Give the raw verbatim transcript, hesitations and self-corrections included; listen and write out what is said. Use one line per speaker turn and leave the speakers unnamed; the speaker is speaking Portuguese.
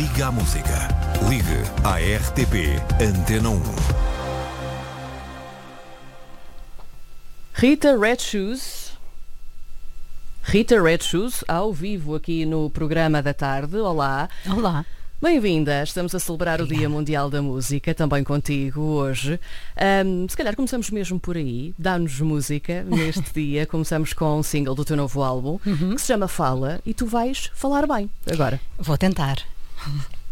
Liga à Música. Ligue à R T P Antena um.
Rita Red Shoes. Rita Red Shoes, ao vivo aqui no programa da tarde. Olá.
Olá.
Bem-vinda, estamos a celebrar o Dia Mundial da Música, também contigo hoje. Um, se calhar começamos mesmo por aí, dá-nos música neste dia. Começamos com um single do teu novo álbum,
Uhum.
que se chama Fala, e tu vais falar bem agora.
Vou tentar.